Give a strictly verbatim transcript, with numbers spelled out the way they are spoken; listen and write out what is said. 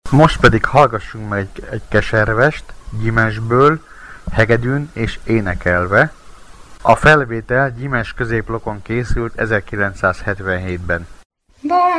Most pedig hallgassunk meg egy, egy keservest, Gyimesből, hegedűn és énekelve. A felvétel Gyimes középlokon készült ezerkilencszázhetvenhétben. Bon